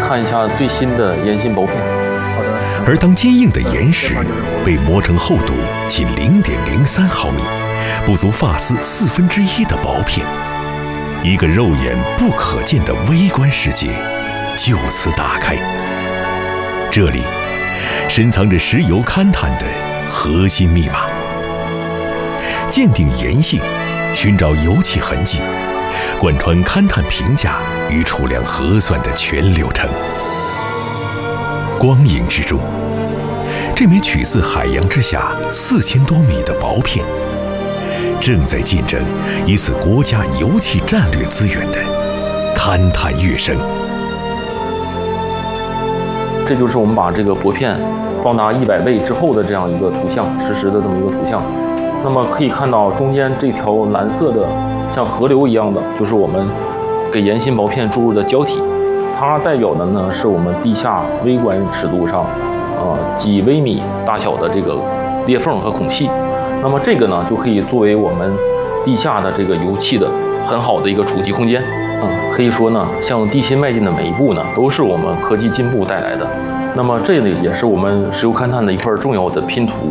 看一下最新的岩心薄片。好的。 而当坚硬的岩石被磨成厚度仅0.03毫米，不足发丝1/4的薄片，一个肉眼不可见的微观世界就此打开。这里深藏着石油勘探的核心密码。鉴定岩性，寻找油气痕迹，贯穿勘探评价与储量核算的全流程。光影之中，这枚取自海洋之下4000多米的薄片，正在见证一次国家油气战略资源的勘探跃升。 这就是我们把这个薄片放大100倍之后的这样一个图像，实时的这么一个图像。那么可以看到中间这条蓝色的像河流一样的，就是我们给岩心薄片注入的胶体，它代表的呢是我们地下微观尺度上几微米大小的这个裂缝和孔隙。那么这个呢就可以作为我们地下的这个油气的很好的一个储集空间。可以说呢，向地心迈进的每一步呢，都是我们科技进步带来的。那么这里也是我们石油勘探的一块重要的拼图。